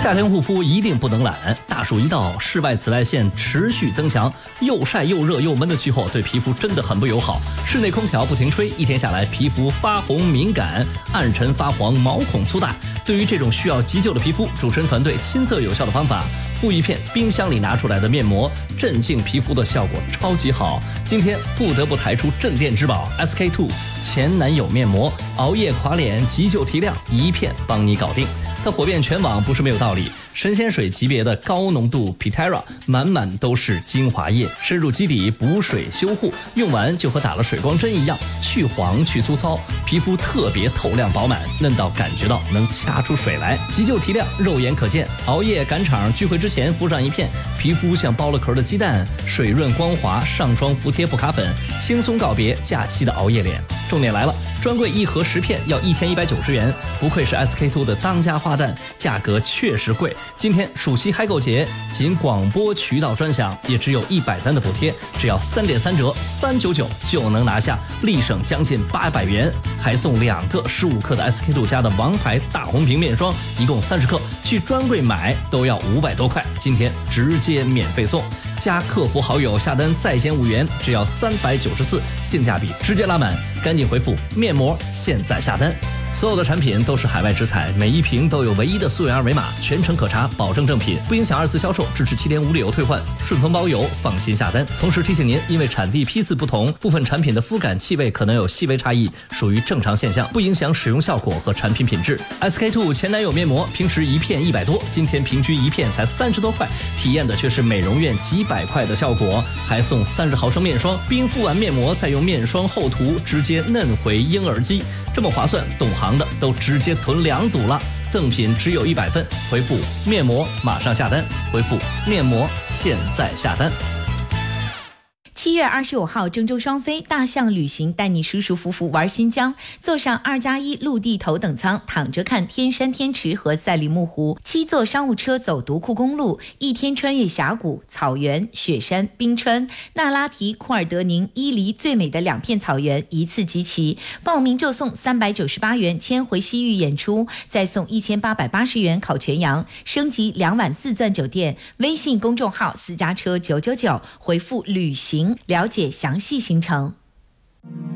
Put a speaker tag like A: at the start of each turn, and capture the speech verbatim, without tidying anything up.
A: 夏天护肤一定不能懒，大暑一到，室外紫外线持续增强，又晒又热又闷的气候对皮肤真的很不友好。室内空调不停吹，一天下来，皮肤发红敏感、暗沉发黄、毛孔粗大。对于这种需要急救的皮肤，主持人团队亲测有效的方法。敷一片冰箱里拿出来的面膜，镇静皮肤的效果超级好。今天不得不抬出镇店之宝 S K two 前男友面膜，熬夜垮脸急救提亮，一片帮你搞定。它火遍全网不是没有道理，神仙水级别的高浓度 Pitera 满满都是精华液，深入肌底补水修护，用完就和打了水光针一样，去黄去粗糙，皮肤特别透亮饱满，嫩到感觉到能掐出水来，急救提亮，肉眼可见。熬夜赶场聚会之前敷上一片，皮肤像剥了壳的鸡蛋，水润光滑，上妆服帖不卡粉，轻松告别假期的熬夜脸。重点来了，专柜一盒十片要一千一百九十元，不愧是 S K two 的当家花旦，价格确实贵。今天暑期嗨购节，仅广播渠道专享，也只有一百单的补贴，只要三点三折，三九九就能拿下，立省将近八百元，还送两个十五克的 S K two 家的王牌大红瓶面霜，一共三十克，去专柜买都要五百多块，今天直接免费送。加客服好友下单再减五元，只要三百九十四，性价比直接拉满，赶紧回复面膜，现在下单。所有的产品都是海外直采，每一瓶都有唯一的溯源二维码，全程可查，保证正品，不影响二次销售，支持七天无理由退换，顺丰包邮，放心下单。同时提醒您，因为产地批次不同，部分产品的肤感气味可能有细微差异，属于正常现象，不影响使用效果和产品品质。S K two 前男友面膜平时一片一百多，今天平均一片才三十多块，体验的却是美容院几百块的效果，还送三十毫升面霜，冰敷完面膜再用面霜厚涂，直接嫩回婴儿肌，这么划算，懂行的都直接囤两组了。赠品只有一百份，回复面膜马上下单，回复面膜现在下单。
B: 七月二十五号，郑州双飞大象旅行带你舒舒服服玩新疆，坐上二加一陆地头等舱，躺着看天山天池和赛里木湖，七座商务车走独库公路，一天穿越峡谷、草原、雪山、冰川、那拉提、库尔德宁、伊犁最美的两片草原一次集齐。报名就送三百九十八元千回西域演出，再送一千八百八十元烤全羊，升级两晚四钻酒店。微信公众号私家车九九九，回复旅行了解详细行程。